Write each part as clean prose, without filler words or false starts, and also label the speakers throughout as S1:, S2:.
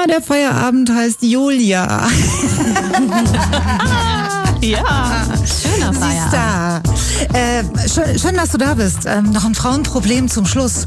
S1: der Feierabend heißt Julia.
S2: Ja, schöner Feierabend.
S1: Schön, dass du da bist. Noch ein Frauenproblem zum Schluss.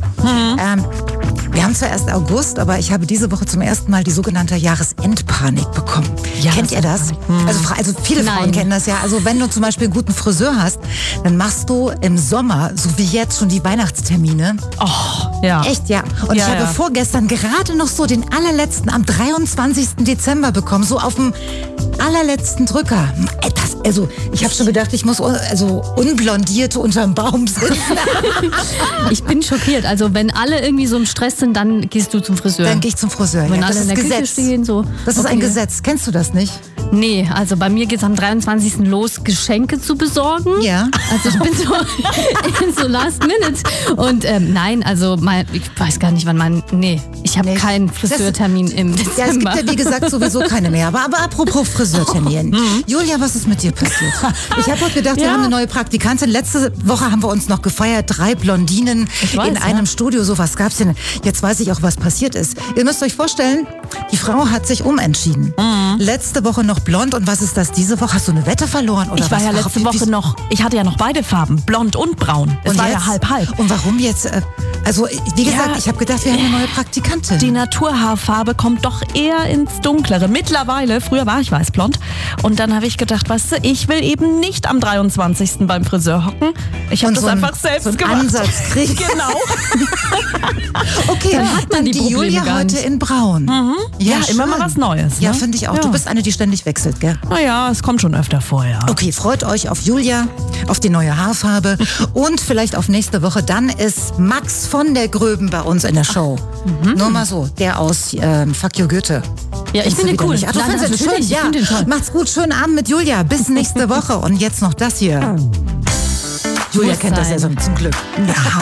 S1: Wir haben zwar erst August, aber ich habe diese Woche zum ersten Mal die sogenannte Jahresendpanik bekommen. Kennt ihr das? Also viele Frauen kennen das ja. Also wenn du zum Beispiel einen guten Friseur hast, dann machst du im Sommer, so wie jetzt, schon die Weihnachtstermine.
S2: Oh, ja.
S1: Echt, ja. Und ich habe vorgestern gerade noch so den allerletzten am 23. Dezember bekommen, so auf dem allerletzten Drücker. Ich habe schon gedacht, ich muss unblondiert unterm Baum sitzen.
S2: Ich bin schockiert. Also wenn alle irgendwie so im Stress sind, dann gehst du zum Friseur.
S1: Dann gehe ich zum Friseur.
S2: Wenn
S1: ja,
S2: alle
S1: das
S2: in der
S1: ist
S2: Küche
S1: Gesetz.
S2: stehen, so.
S1: Das ist ein Gesetz. Kennst du das nicht?
S2: Nee, also bei mir geht's am 23. los, Geschenke zu besorgen.
S1: Ja.
S2: Also ich bin so last minute. Und nein, also ich weiß gar nicht, ich habe keinen Friseurtermin im Dezember.
S1: Ja, es gibt ja wie gesagt sowieso keine mehr. Aber apropos Friseurtermin. Julia, was ist mit dir passiert? Ich habe heute gedacht, wir haben eine neue Praktikantin. Letzte Woche haben wir uns noch gefeiert. 3 Blondinen in einem Studio. So was gab's denn? Jetzt weiß ich auch, was passiert ist. Ihr müsst euch vorstellen, die Frau hat sich umentschieden. Letzte Woche noch blond. Und was ist das diese Woche? Hast du eine Wette verloren? Oder
S3: ich war ja letzte Woche noch, ich hatte ja noch beide Farben, blond und braun. Es war ja halb-halb.
S1: Und warum jetzt? Wie gesagt, ich habe gedacht, wir haben eine neue Praktikantin.
S3: Die Naturhaarfarbe kommt doch eher ins Dunklere. Mittlerweile, früher war ich weißblond. Und dann habe ich gedacht, weißt du, ich will eben nicht am 23. beim Friseur hocken. Ich habe das einfach selbst gemacht.
S1: Ansatz kriegen.
S3: Genau.
S1: Okay, dann hat man die Julia heute in braun.
S3: Ja, immer mal was Neues. Ne?
S1: Ja, finde ich auch. Du bist eine, die ständig wechselt, gell?
S3: Naja, es kommt schon öfter vor, ja.
S1: Okay, freut euch auf Julia, auf die neue Haarfarbe und vielleicht auf nächste Woche. Dann ist Max von der Gröben bei uns in der Show. Nur mal so, der aus Fuck You Goethe.
S2: Ja, ich finde den cool.
S1: Ach, du findest den schön? Ja. Macht's gut, schönen Abend mit Julia. Bis nächste Woche. Und jetzt noch das hier. Julia kennt das ja so zum Glück. Ja.